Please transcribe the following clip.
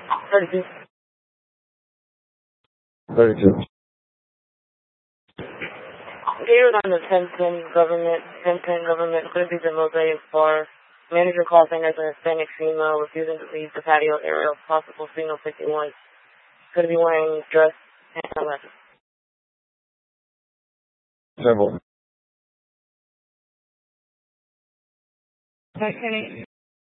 32. 32. Gator's on the 1010 government, could be the Mosaic bar. Manager calling as a Hispanic female, refusing to leave the patio area of possible signal 51. Could be wearing dress and sunglasses. Several. Can